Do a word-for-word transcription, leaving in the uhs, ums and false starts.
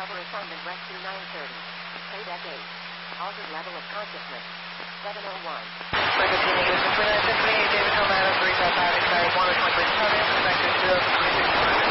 Cover assignment rescue nine thirty. Playback eight. Causes level of consciousness. seven oh one. Frequency negation three nine six three, David Hill, nine oh three five five, excited one oh twenty-three, Cover, expected zero three six one.